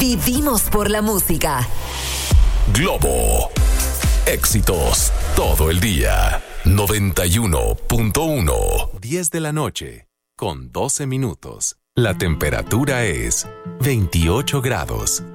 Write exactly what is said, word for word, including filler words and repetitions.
Vivimos por la música. Globo. Éxitos todo el día. noventa y uno punto uno. diez de la noche, con doce minutos. La temperatura es veintiocho grados.